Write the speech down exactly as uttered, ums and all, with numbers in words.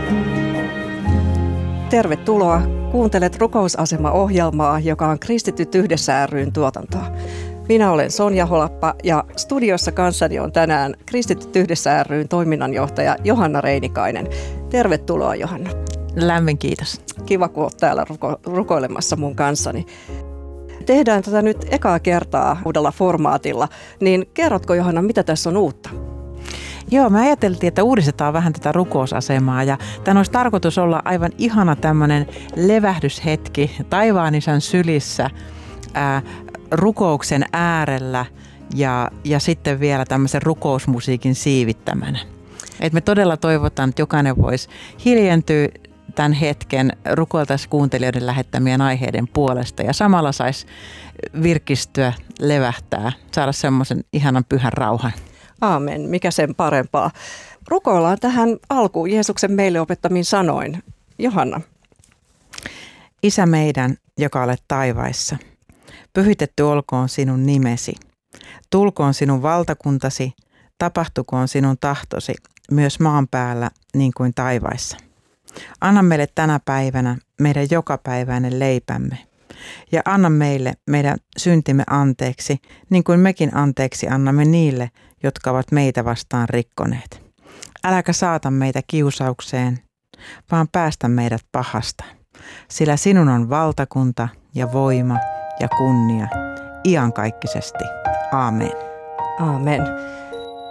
Tervetuloa. Kuuntelet Rukousasema-ohjelmaa, joka on Kristityt yhdessä ry:n tuotantoa. Minä olen Sonja Holappa ja studiossa kanssani on tänään Kristityt yhdessä ry:n toiminnanjohtaja Johanna Reinikainen. Tervetuloa, Johanna. Lämmin kiitos. Kiva, kun olet täällä ruko- rukoilemassa mun kanssani. Tehdään tätä nyt ekaa kertaa uudella formaatilla, niin kerrotko, Johanna, mitä tässä on uutta? Joo, me ajateltiin, että uudistetaan vähän tätä rukousasemaa ja tämän olisi tarkoitus olla aivan ihana tämmöinen levähdyshetki taivaan isän sylissä ää, rukouksen äärellä ja, ja sitten vielä tämmöisen rukousmusiikin siivittämänä. Et me todella toivotaan, että jokainen voisi hiljentyä tämän hetken rukoiltaisi kuuntelijoiden lähettämien aiheiden puolesta ja samalla saisi virkistyä, levähtää, saada semmoisen ihanan pyhän rauhan. Aamen, mikä sen parempaa. Rukoillaan tähän alkuun Jeesuksen meille opettamiin sanoin. Johanna. Isä meidän, joka olet taivaissa, pyhitetty olkoon sinun nimesi. Tulkoon sinun valtakuntasi, tapahtukoon sinun tahtosi, myös maan päällä niin kuin taivaissa. Anna meille tänä päivänä meidän jokapäiväinen leipämme ja anna meille meidän syntimme anteeksi, niin kuin mekin anteeksi annamme niille, jotka ovat meitä vastaan rikkoneet. Äläkä saata meitä kiusaukseen, vaan päästä meidät pahasta, sillä sinun on valtakunta ja voima ja kunnia iankaikkisesti. Aamen. Aamen.